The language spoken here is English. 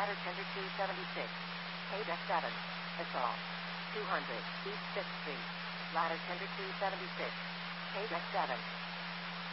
Ladder tender 276. Page F7. Assault. 200 East 5th Street. Ladder tender 276. Page F7.